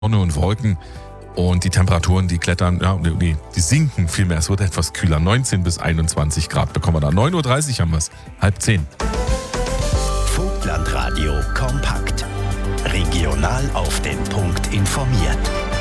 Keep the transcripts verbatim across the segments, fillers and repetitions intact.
Sonne und Wolken und die Temperaturen, die klettern, ja, nee, die sinken vielmehr. Es wird etwas kühler. neunzehn bis einundzwanzig Grad bekommen wir da. neun Uhr dreißig haben wir es. Halb zehn. Vogtlandradio kompakt. Regional auf den Punkt informiert.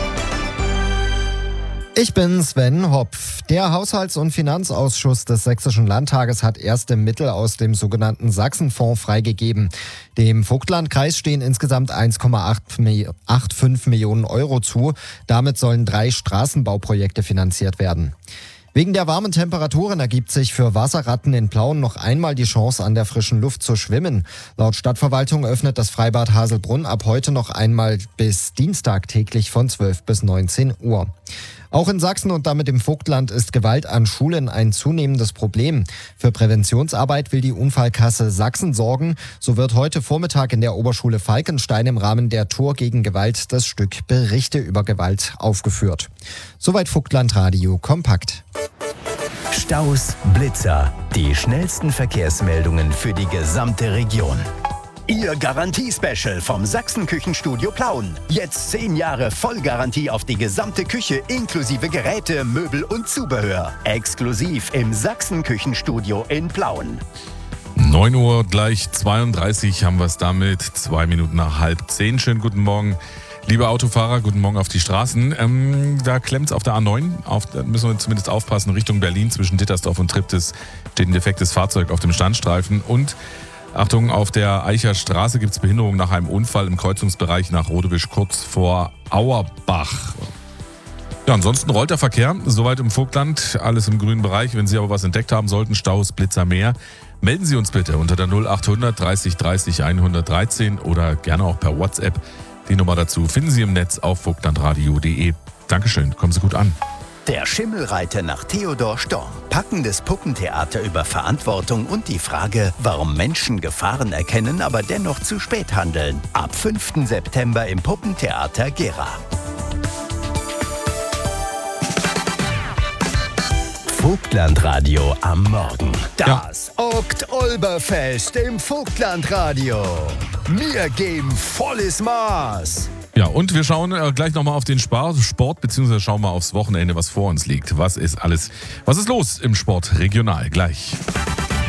Ich bin Sven Hopf. Der Haushalts- und Finanzausschuss des Sächsischen Landtages hat erste Mittel aus dem sogenannten Sachsenfonds freigegeben. Dem Vogtlandkreis stehen insgesamt eins Komma fünfundachtzig Millionen Euro zu. Damit sollen drei Straßenbauprojekte finanziert werden. Wegen der warmen Temperaturen ergibt sich für Wasserratten in Plauen noch einmal die Chance, an der frischen Luft zu schwimmen. Laut Stadtverwaltung öffnet das Freibad Haselbrunn ab heute noch einmal bis Dienstag täglich von zwölf bis neunzehn Uhr. Auch in Sachsen und damit im Vogtland ist Gewalt an Schulen ein zunehmendes Problem. Für Präventionsarbeit will die Unfallkasse Sachsen sorgen. So wird heute Vormittag in der Oberschule Falkenstein im Rahmen der Tour gegen Gewalt das Stück Berichte über Gewalt aufgeführt. Soweit Vogtlandradio kompakt. Staus, Blitzer, die schnellsten Verkehrsmeldungen für die gesamte Region. Ihr Garantie-Special vom Sachsen-Küchenstudio Plauen. Jetzt zehn Jahre Vollgarantie auf die gesamte Küche inklusive Geräte, Möbel und Zubehör. Exklusiv im Sachsen-Küchenstudio in Plauen. neun Uhr gleich zweiunddreißig haben wir es damit. Zwei Minuten nach halb zehn. Schönen guten Morgen. Liebe Autofahrer, guten Morgen auf die Straßen. Ähm, da klemmt es auf der A neun. Auf, da müssen wir zumindest aufpassen. Richtung Berlin zwischen Dittersdorf und Triptis steht ein defektes Fahrzeug auf dem Standstreifen. Und Achtung, auf der Eicher Straße gibt es Behinderung nach einem Unfall im Kreuzungsbereich nach Rodewisch kurz vor Auerbach. Ja, ansonsten rollt der Verkehr soweit im Vogtland, alles im grünen Bereich. Wenn Sie aber was entdeckt haben sollten, Staus, Blitzer, mehr, melden Sie uns bitte unter der null achthundert dreißig dreißig hundertdreizehn oder gerne auch per WhatsApp. Die Nummer dazu finden Sie im Netz auf vogtlandradio punkt de. Dankeschön, kommen Sie gut an. Der Schimmelreiter nach Theodor Storm. Packendes Puppentheater über Verantwortung und die Frage, warum Menschen Gefahren erkennen, aber dennoch zu spät handeln. Ab fünften September im Puppentheater Gera. Vogtlandradio am Morgen. Das ja. Oktoberfest im Vogtlandradio. Wir geben volles Maß. Ja, und wir schauen äh, gleich nochmal auf den Sport, Sport, beziehungsweise schauen wir aufs Wochenende, was vor uns liegt. Was ist alles, was ist los im Sport regional? Gleich.